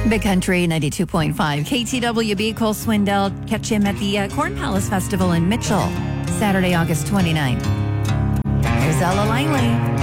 Big Country 92.5. KTWB, Cole Swindell. Catch him at the Corn Palace Festival in Mitchell, Saturday, August 29th. Here's Ella Langley.